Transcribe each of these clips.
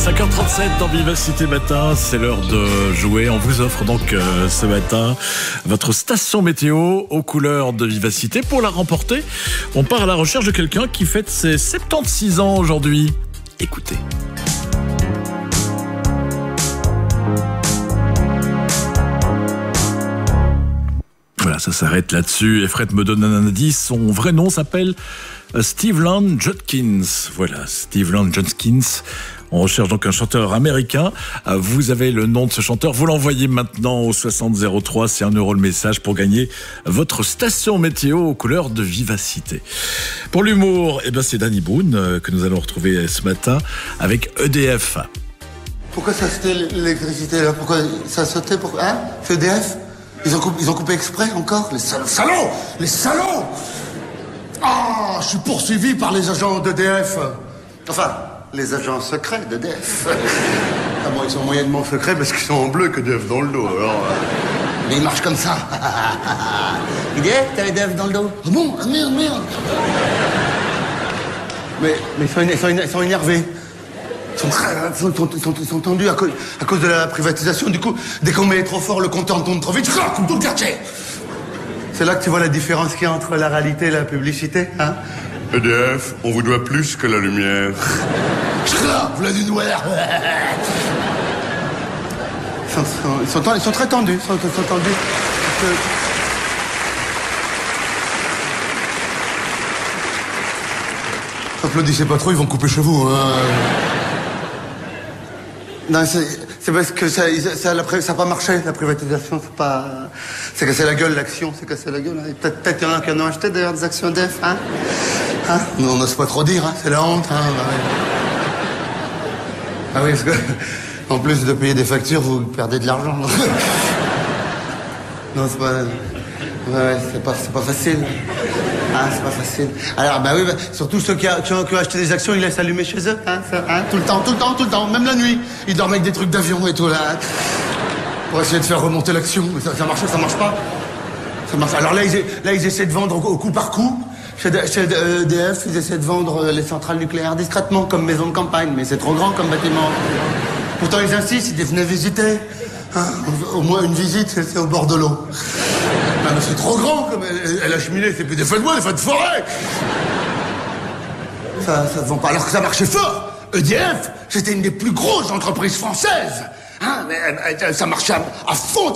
5h37 dans Vivacité Matin, c'est l'heure de jouer. On vous offre donc ce matin votre station météo aux couleurs de Vivacité. Pour la remporter, on part à la recherche de quelqu'un qui fête ses 76 ans aujourd'hui. Écoutez. Voilà, ça s'arrête là-dessus. Et Fred me donne un indice. Son vrai nom s'appelle Steve Land Judkins. Voilà, Steve Land Judkins. On recherche donc un chanteur américain. Vous avez le nom de ce chanteur. Vous l'envoyez maintenant au 6003. C'est 1 € le message pour gagner votre station météo aux couleurs de Vivacité. Pour l'humour, c'est Danny Boone que nous allons retrouver ce matin avec EDF. Pourquoi ça sautait l'électricité là? Pourquoi ça sautait? Hein? C'est EDF? Ils ont coupé exprès encore? Les salauds! Les salauds! Ah, je suis poursuivi par les agents d'EDF. Enfin, les agents secrets d'EDF. Ah bon, ils sont moyennement secrets parce qu'ils sont en bleu que d'EDF dans le dos, alors... Mais ils marchent comme ça. EDF, t'as EDF dans le dos? Ah bon? Ah merde. Mais ils sont énervés. Ils sont tendus à cause de la privatisation. Du coup, dès qu'on met trop fort, le compteur tourne trop vite, comme tout le quartier. C'est là que tu vois la différence qu'il y a entre la réalité et la publicité, hein? EDF, on vous doit plus que la lumière. Voilà du noir. Ils sont très tendus. Ils sont tendus. Applaudissez pas trop, ils vont couper chez vous, hein. Non, c'est parce que ça n'a pas marché, la privatisation. C'est cassé la gueule, l'action, c'est cassé la gueule. Hein. Peut-être qu'il y en a qui en ont acheté d'ailleurs des actions EDF, hein. On n'ose pas trop dire, hein. C'est la honte, hein. Ah oui, parce que, en plus de payer des factures, vous perdez de l'argent. Non, c'est pas... Ouais, c'est pas facile. Ah, c'est pas facile. Alors, surtout ceux qui ont acheté des actions, ils laissent allumer chez eux, hein, tout le temps, même la nuit. Ils dorment avec des trucs d'avion et tout, là. Pour essayer de faire remonter l'action. Mais ça marche pas. Ça marche. Alors là, ils essaient de vendre au coup par coup. Chez EDF, ils essaient de vendre les centrales nucléaires discrètement, comme maison de campagne. Mais c'est trop grand comme bâtiment. Pourtant, ils insistent, ils disent, venez visiter. Hein, au moins une visite, c'est au bord de l'eau. Ah, mais c'est trop grand, comme elle a cheminé, c'est plus des feux de bois, des feux de forêt. Ça se vend pas, alors que ça marchait fort. EDF, c'était une des plus grosses entreprises françaises. Hein, mais ça marchait à fond.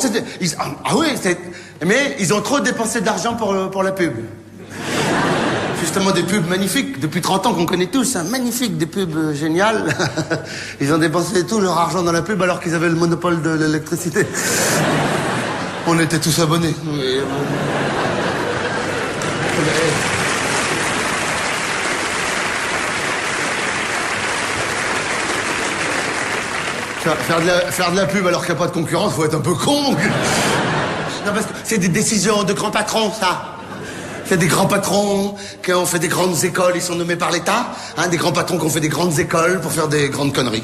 Mais ils ont trop dépensé d'argent pour la pub. Justement, des pubs magnifiques, depuis 30 ans qu'on connaît tous, hein, magnifiques, des pubs géniales. Ils ont dépensé tout leur argent dans la pub alors qu'ils avaient le monopole de l'électricité. On était tous abonnés. Faire de la pub alors qu'il n'y a pas de concurrence, faut être un peu con. Non, parce que c'est des décisions de grands patrons, ça. C'est des grands patrons qui ont fait des grandes écoles, ils sont nommés par l'État. Hein, des grands patrons qui ont fait des grandes écoles pour faire des grandes conneries.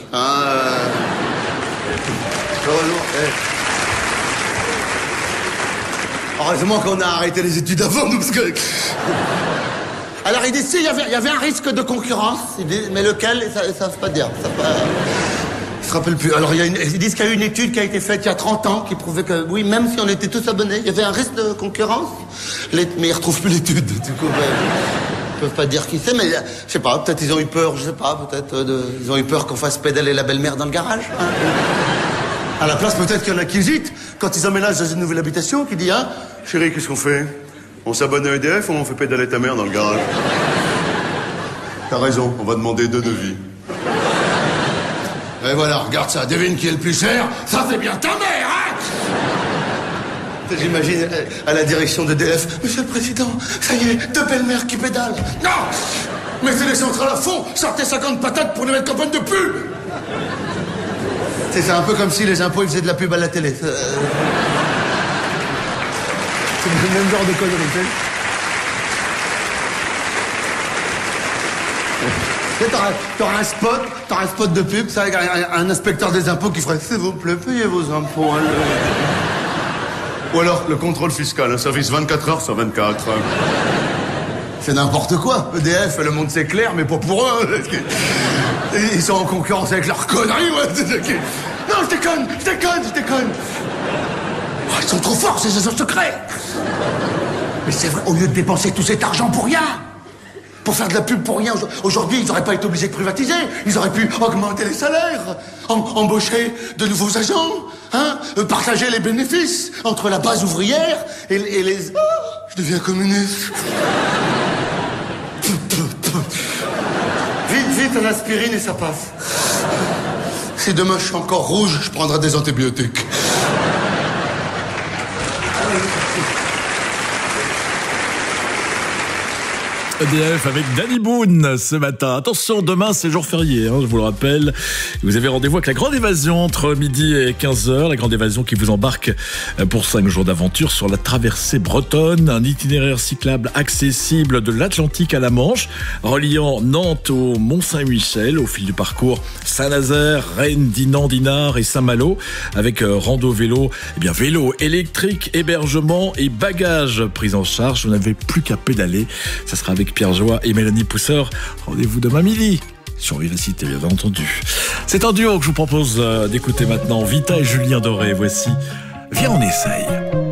Heureusement qu'on a arrêté les études avant, nous, parce que... Alors, il dit, si, il y avait un risque de concurrence, mais lequel, ils ne savent pas dire. Ils se rappellent plus. Alors, ils disent qu'il y a eu une étude qui a été faite il y a 30 ans qui prouvait que, oui, même si on était tous abonnés, il y avait un risque de concurrence. Mais ils ne retrouvent plus l'étude. Du coup, ils peuvent pas dire qui c'est, mais je sais pas, peut-être ils ont eu peur, ils ont eu peur qu'on fasse pédaler la belle-mère dans le garage. Hein. À la place, peut-être qu'il y en a qui hésitent quand ils emménagent dans une nouvelle habitation, qui dit, hein, Chérie, qu'est-ce qu'on fait? On s'abonne à EDF ou on fait pédaler ta mère dans le garage? T'as raison, on va demander 2 devis. Et voilà, regarde ça, devine qui est le plus cher. Ça, c'est bien ta mère, hein? J'imagine à la direction d'EDF. Monsieur le Président, ça y est, 2 belles-mères qui pédalent. Non! Mettez les centrales à fond, sortez 50 patates pour une nouvelle campagne de pub. C'est un peu comme si les impôts ils faisaient de la pub à la télé. C'est le même genre de conneries, tu sais. T'auras un spot de pub, ça, avec un inspecteur des impôts qui ferait « S'il vous plaît, payez vos impôts. » Ou alors le contrôle fiscal, un service 24 heures sur 24. C'est n'importe quoi. EDF, le monde c'est clair, mais pas pour eux. Ils sont en concurrence avec leurs conneries, ouais. Non, je déconne. Oh, ils sont trop forts, ces agents secrets. Mais c'est vrai, au lieu de dépenser tout cet argent pour rien, pour faire de la pub pour rien, aujourd'hui, ils n'auraient pas été obligés de privatiser. Ils auraient pu augmenter les salaires, embaucher de nouveaux agents, hein, partager les bénéfices entre la base ouvrière et les... Oh, je deviens communiste. Vite, à l'aspirine et ça passe. Si demain je suis encore rouge, je prendrai des antibiotiques. EDF avec Danny Boone ce matin. Attention, demain c'est jour férié, je vous le rappelle. Vous avez rendez-vous avec la Grande Évasion entre midi et 15h. La Grande Évasion qui vous embarque pour 5 jours d'aventure sur la traversée bretonne. Un itinéraire cyclable accessible de l'Atlantique à la Manche, reliant Nantes au Mont-Saint-Michel. Au fil du parcours, Saint-Nazaire, Rennes, Dinan, Dinard et Saint-Malo. Avec rando vélo, vélo électrique, hébergement et bagages pris en charge. Vous n'avez plus qu'à pédaler. Ça sera avec Pierre Joie et Mélanie Pousseur. Rendez-vous demain midi sur Vivacité, bien entendu. C'est un duo que je vous propose d'écouter maintenant. Vita et Julien Doré. Voici Viens on essaye.